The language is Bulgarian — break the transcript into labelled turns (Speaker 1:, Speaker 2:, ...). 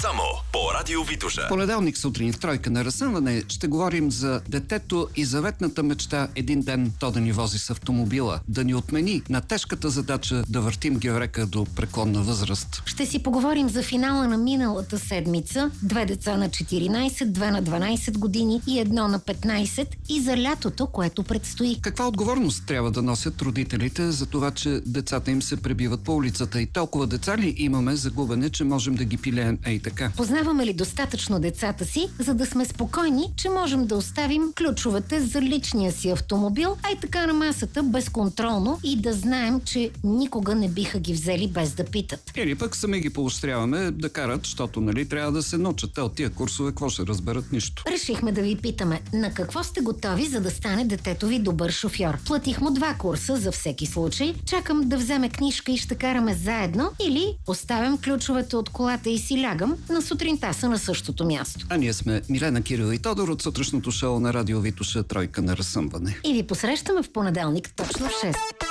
Speaker 1: Само по Радио Витоша.
Speaker 2: Понеделник сутрин в Тройка на разсъмване ще говорим за детето и заветната мечта един ден то да ни вози с автомобила, да ни отмени на тежката задача да въртим геврека до преклонна възраст.
Speaker 3: Ще си поговорим за финала на миналата седмица, 2 деца на 14, 2 на 12 години и 1 на 15 и за лятото, което предстои.
Speaker 2: Каква отговорност трябва да носят родителите за това, че децата им се пребиват по улицата и толкова деца ли имаме за губене, че можем да ги пилеем ей така?
Speaker 3: Познаваме ли достатъчно децата си, за да сме спокойни, че можем да оставим ключовете за личния си автомобил, а и така на масата безконтролно и да знаем, че никога не биха ги взели без да питат.
Speaker 2: Или пък сами ги поощряваме да карат, защото нали трябва да се научат. Те от тия курсове какво ще разберат? Нищо.
Speaker 3: Решихме да ви питаме, на какво сте готови, за да стане детето ви добър шофьор. Платих му 2 курса за всеки случай, чакам да вземе книжка и ще караме заедно, или оставям ключовете от колата и си лягам, на сутринта са на същото място.
Speaker 2: А ние сме Милена, Кирил и Тодор от сутрешното шоу на Радио Витоша Тройка на разсъмване.
Speaker 3: И ви посрещаме в понеделник точно в 6.